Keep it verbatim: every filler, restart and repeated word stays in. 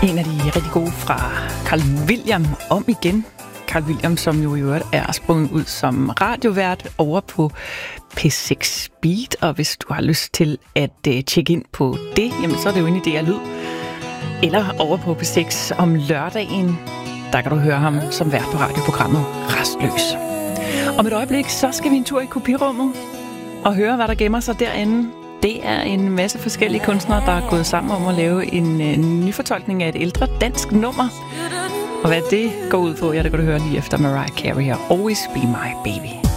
En af de rigtig gode fra Carl William om igen. Carl William, som jo i øvrigt er sprunget ud som radiovært over på P seks Beat. Og hvis du har lyst til at uh, tjekke ind på det, jamen så er det jo inde i D R Lyd. Eller over på P seks om lørdagen. Der kan du høre ham som vært på radioprogrammet Rastløs. Om et øjeblik, så skal vi en tur i kopirummet og høre, hvad der gemmer sig derinde. Det er en masse forskellige kunstnere, der er gået sammen om at lave en, en nyfortolkning af et ældre dansk nummer. Og hvad det går ud på, ja, det kan du høre lige efter Mariah Carey og Always Be My Baby.